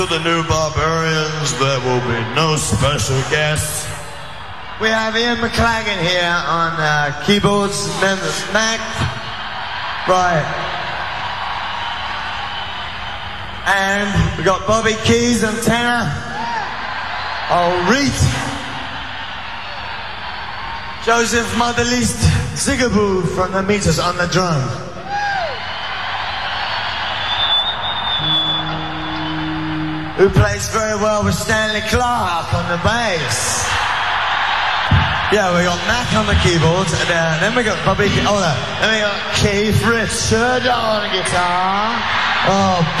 To the New Barbarians, there will be no special guests. We have Ian McLagan here on keyboards, then Mac, right, and we got Bobby Keys on tenor, Reet, Joseph Motherleast Zigaboo from the Meters on the drum. Who plays very well with Stanley Clarke on the bass. Yeah, we got Mac on the keyboards, and then we got Bobby, then we got Keith Richard on guitar. Oh,